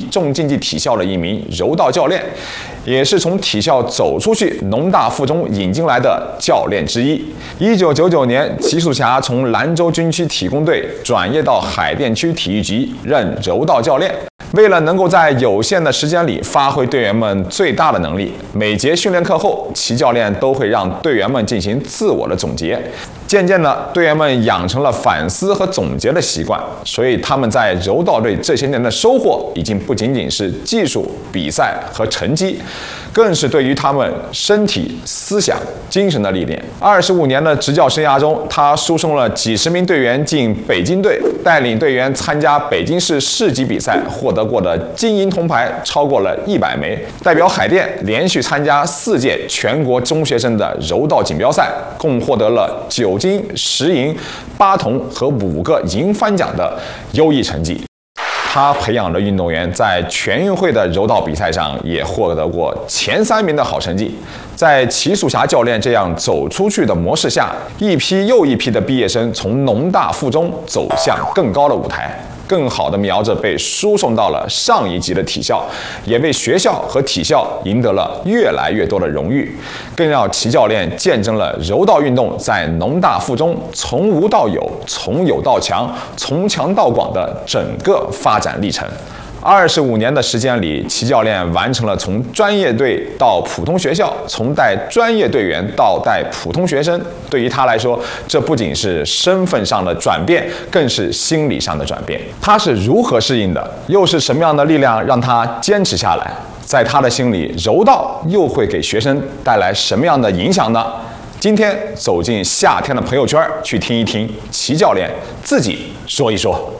重竞技体校的一名柔道教练，也是从体校走出去农大附中引进来的教练之一。1999年，齐素霞从兰州军区体工队转业到海淀区体育局任柔道教练。为了能够在有限的时间里发挥队员们最大的能力，每节训练课后，齐教练都会让队员们进行自我的总结。渐渐的，队员们养成了反思和总结的习惯，所以他们在柔道队这些年的收获，已经不仅仅是技术、比赛和成绩，更是对于他们身体、思想、精神的历练。25年的执教生涯中，他输送了几十名队员进北京队，带领队员参加北京市市级比赛，获得过的金银铜牌超过了100枚，代表海淀连续参加4届全国中学生的柔道锦标赛，共获得了9金、10银、8铜和5个银帆奖的优异成绩。他培养的运动员在全运会的柔道比赛上也获得过前3名的好成绩。在齐素霞教练这样走出去的模式下，一批又一批的毕业生从农大附中走向更高的舞台，更好的瞄着被输送到了上一级的体校，也为学校和体校赢得了越来越多的荣誉，更让齐教练见证了柔道运动在农大附中从无到有、从有到强、从强到广的整个发展历程。25年的时间里，齐教练完成了从专业队到普通学校，从带专业队员到带普通学生。对于他来说，这不仅是身份上的转变，更是心理上的转变。他是如何适应的？又是什么样的力量让他坚持下来？在他的心里，柔道又会给学生带来什么样的影响呢？今天走进夏天的朋友圈，去听一听齐教练自己说一说。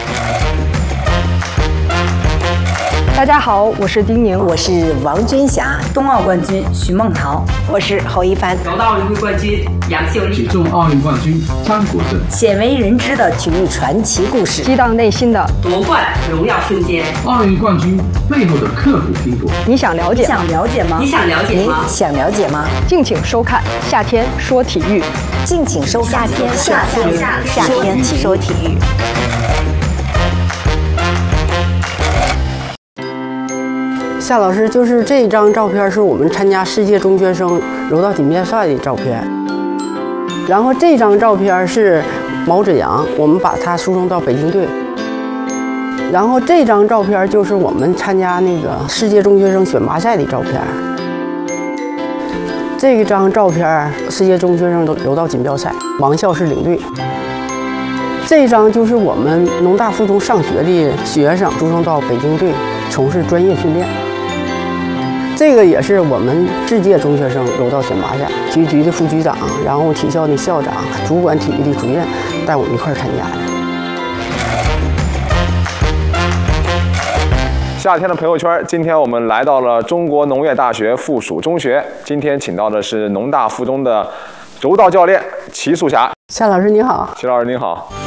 大家好，我是丁宁， 我是王军霞， 冬奥冠军徐梦桃， 我是侯一帆， 柔道奥运会冠军杨秀丽， 举重奥运冠军张国政， 鲜为人知的体育传奇故事， 激荡内心的夺冠荣耀瞬间， 奥运冠军背后的刻苦拼搏。 你想了解吗？ 想了解吗？ 你想了解吗？ 你想了解吗？ 敬请收看《夏天说体育》， 敬请收看夏天说体育。 夏老师，就是这张照片是我们参加世界中学生柔道锦标赛的照片，然后这张照片是毛子阳，我们把他输送到北京队，然后这张照片就是我们参加那个世界中学生选拔赛的照片，这张照片世界中学生柔道锦标赛，王笑是领队。这张就是我们农大附中上学的学生输送到北京队从事专业训练。这个也是我们世界中学生柔道选拔赛，体育局的副局长，然后体校的校长、主管体育的主任带我们一块儿参加的。 夏天的朋友圈，今天我们来到了中国农业大学附属中学，今天请到的是农大附中的柔道教练齐素霞。 夏老师你好。 齐老师您好。